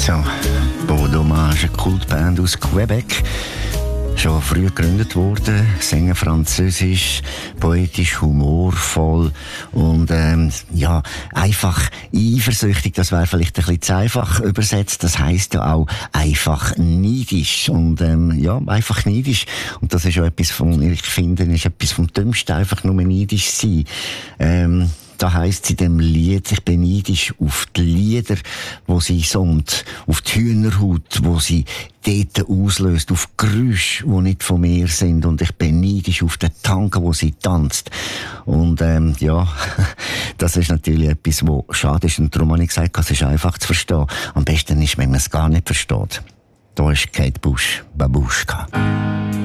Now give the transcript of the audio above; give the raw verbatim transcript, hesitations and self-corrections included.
So, Beau Dommage, eine Kultband aus Quebec. Schon früh gegründet worden, singen französisch, poetisch, humorvoll und ähm, ja, einfach eifersüchtig, das wäre vielleicht ein bisschen zu einfach übersetzt, das heisst ja auch einfach neidisch und ähm, ja, einfach neidisch und das ist ja etwas von, ich finde, ist etwas vom Dümmsten, einfach nur neidisch sein. Ähm, Da heisst es in dem Lied, ich bin neidisch auf die Lieder, die sie singt, auf die Hühnerhaut, die sie dort auslöst, auf Geräusche, die nicht von mir sind. Und ich bin neidisch auf den Tango, wo sie tanzt. Und ähm, ja, das ist natürlich etwas, was schade ist. Und darum habe ich gesagt, es ist einfach zu verstehen. Am besten ist, wenn man es gar nicht versteht. Da ist Kate Bush, Babuschka.